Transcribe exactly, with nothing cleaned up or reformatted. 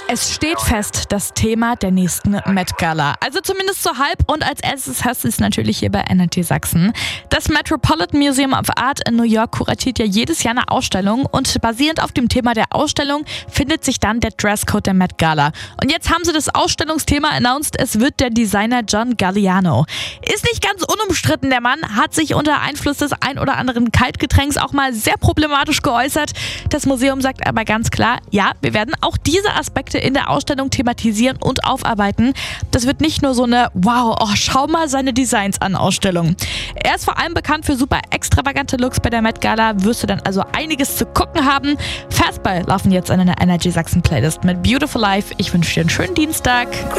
Es steht fest, das Thema der nächsten Met Gala. Also zumindest so halb. Und als erstes hast du es natürlich hier bei Energy Sachsen. Das Metropolitan Museum of Art in New York kuratiert ja jedes Jahr eine Ausstellung. Und basierend auf dem Thema der Ausstellung findet sich dann der Dresscode der Met Gala. Und jetzt haben sie das Ausstellungsthema announced. Es wird der Designer John Galliano. Ist nicht ganz unumstritten. Der Mann hat sich unter Einfluss des ein oder anderen Kaltgetränks auch mal sehr problematisch geäußert. Das Museum sagt aber ganz klar, ja, wir werden auch diese Aspekte in der Ausstellung thematisieren und aufarbeiten. Das wird nicht nur so eine wow, oh, schau mal seine Designs an Ausstellung. Er ist vor allem bekannt für super extravagante Looks bei der Met Gala. Wirst du dann also einiges zu gucken haben. Fastball laufen jetzt in einer Energy Sachsen Playlist mit Beautiful Life. Ich wünsche dir einen schönen Dienstag.